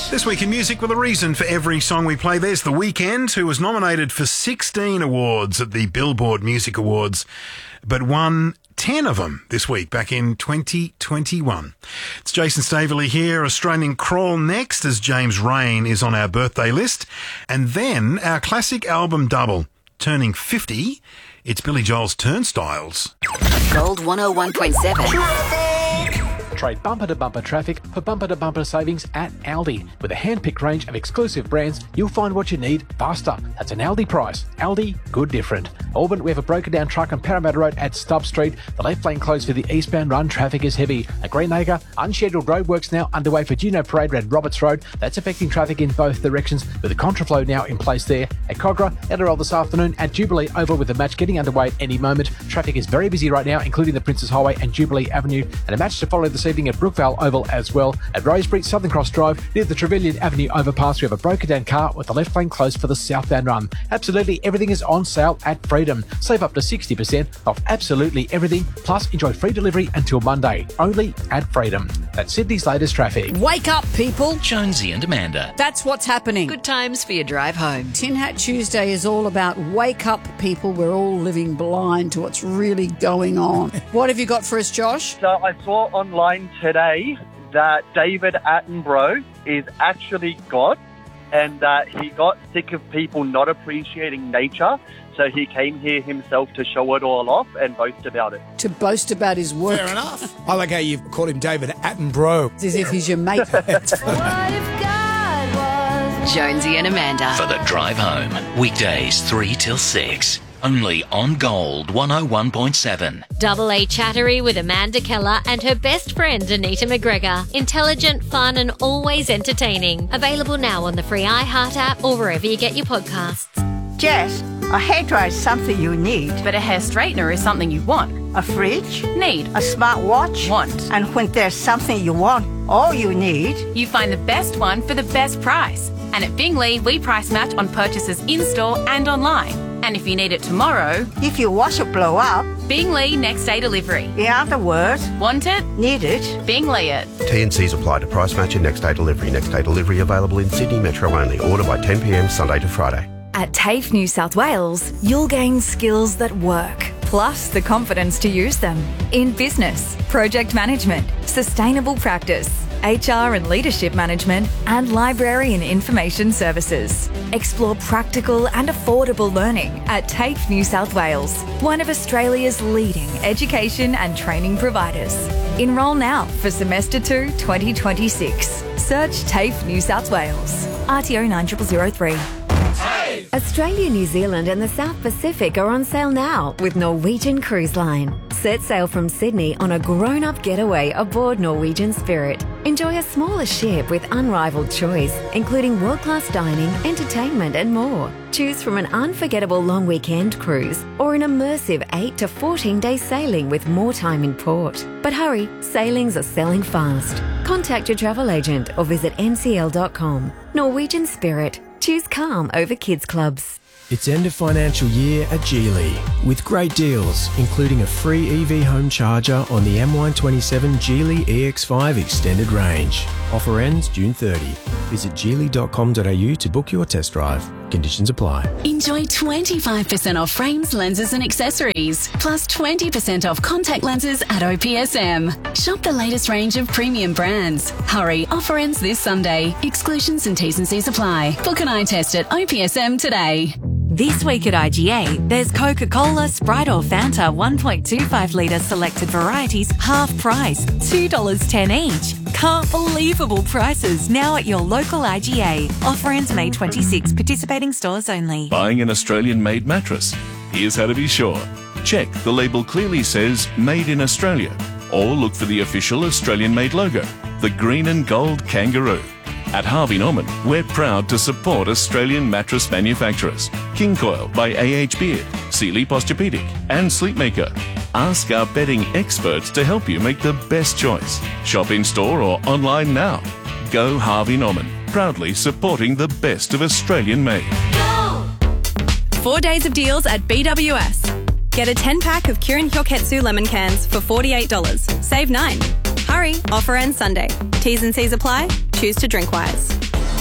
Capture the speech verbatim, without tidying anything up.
This week in music, with a reason for every song we play. There's The Weeknd, who was nominated for sixteen awards at the Billboard Music Awards, but won ten of them this week, back in twenty twenty-one. It's Jason Staveley here. Australian Crawl next, as James Rain is on our birthday list. And then our classic album double, turning fifty. It's Billy Joel's Turnstiles. Gold one oh one point seven. Trade bumper-to-bumper traffic for bumper-to-bumper savings at Aldi. With a hand-picked range of exclusive brands, you'll find what you need faster. That's an Aldi price. Aldi, good different. Auburn, we have a broken-down truck on Parramatta Road at Stubb Street. The left lane closed for the eastbound run. Traffic is heavy. At Greenacre, unscheduled roadworks now underway for Juno Parade Road, Roberts Road. That's affecting traffic in both directions, with a contraflow now in place there. At Cogra, Eldorel this afternoon. At Jubilee Oval, with the match getting underway at any moment. Traffic is very busy right now, including the Princes Highway and Jubilee Avenue. And a match to follow this evening at Brookvale Oval as well. At Rosebery, Southern Cross Drive, near the Trevilian Avenue overpass, we have a broken down car with the left lane closed for the southbound run. Absolutely everything is on sale at Freedom. Save up to sixty percent off absolutely everything, plus enjoy free delivery until Monday, only at Freedom. That's Sydney's latest traffic. Wake up, people. Jonesy and Amanda. That's what's happening. Good times for your drive home. Tin Hat Tuesday is all about wake up, people. We're all living blind to what's really going on. What have you got for us, Josh? So I saw online today that David Attenborough is actually God, and that he got sick of people not appreciating nature, so he came here himself to show it all off and boast about it. To boast about his work. Fair enough. I like how you've called him David Attenborough. It's as if he's your mate. Jonesy and Amanda. For the drive home. Weekdays three till six. Only on Gold one oh one point seven. Double A Chattery with Amanda Keller and her best friend Anita McGregor. Intelligent, fun and always entertaining. Available now on the free iHeart app or wherever you get your podcasts. Jess, a hairdryer is something you need. But a hair straightener is something you want. A fridge? Need. A smartwatch? Want. And when there's something you want, all you need... You find the best one for the best price. And at Bingley, we price match on purchases in-store and online. And if you need it tomorrow... If your washer blow up... Bingley next day delivery. In other words... Want it? Need it? Bingley it. T and C's apply to price match and next day delivery. Next day delivery available in Sydney Metro only. Order by ten p m Sunday to Friday. At TAFE New South Wales, you'll gain skills that work, plus the confidence to use them in business, project management, sustainable practice, H R and leadership management, and library and information services. Explore practical and affordable learning at TAFE New South Wales, one of Australia's leading education and training providers. Enrol now for semester two twenty twenty-six. Search TAFE New South Wales. R T O nine zero zero zero three. Australia, New Zealand and the South Pacific are on sale now with Norwegian Cruise Line. Set sail from Sydney on a grown-up getaway aboard Norwegian Spirit. Enjoy a smaller ship with unrivaled choice, including world-class dining, entertainment and more. Choose from an unforgettable long weekend cruise or an immersive eight to fourteen day sailing with more time in port. But hurry, sailings are selling fast. Contact your travel agent or visit n c l dot com. Norwegian Spirit. Choose calm over kids clubs. It's end of financial year at Geely with great deals, including a free E V home charger on the M Y twenty-seven Geely E X five Extended Range. Offer ends June thirtieth. Visit geely dot com dot a u to book your test drive. Conditions apply. Enjoy twenty-five percent off frames, lenses and accessories, plus twenty percent off contact lenses at O P S M. Shop the latest range of premium brands. Hurry, offer ends this Sunday. Exclusions and T's and C's apply. Book an eye test at O P S M today. This week at I G A, there's Coca-Cola, Sprite or Fanta one point two five litre selected varieties half price, two dollars ten each. Can't believable prices now at your local I G A. Offer ends May twenty-sixth. Participating stores only. Buying an Australian-made mattress? Here's how to be sure. Check the label clearly says Made in Australia, or look for the official Australian-made logo, the green and gold kangaroo. At Harvey Norman, we're proud to support Australian mattress manufacturers. King Coil by A H Beard, Sealy Posturepedic and Sleepmaker. Ask our bedding experts to help you make the best choice. Shop in store or online now. Go Harvey Norman, proudly supporting the best of Australian made. Go! Four days of deals at B W S. Get a ten pack of Kirin Hyoketsu lemon cans for forty-eight dollars. Save nine. Hurry, offer ends Sunday. T's and C's apply. Choose to drink wise.